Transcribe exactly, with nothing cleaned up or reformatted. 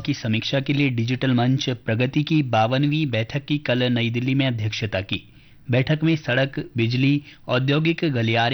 की समीक्षा के लिए डिजिटल मंच प्रगति की बावनवीं बैठक की कल नई दिल्ली में अध्यक्षता की। बैठक में सड़क, बिजली, औद्योगिक गलियारे